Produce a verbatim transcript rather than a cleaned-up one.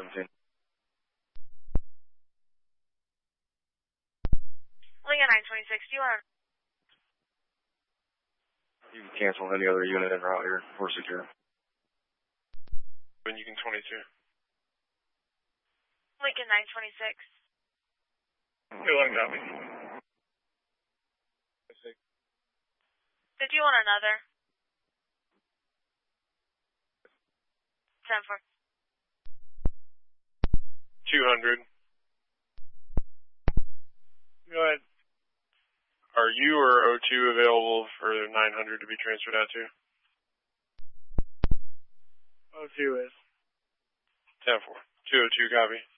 seventeen. Lincoln nine twenty-six, do you want to... You can cancel any other unit en route here for secure. Lincoln twenty-two. Lincoln nine twenty-six. Good one, copy. Did you want another? ten four. two hundred. Go ahead. Are you or O two available for nine hundred to be transferred out to? O two is. ten four. two oh two, copy.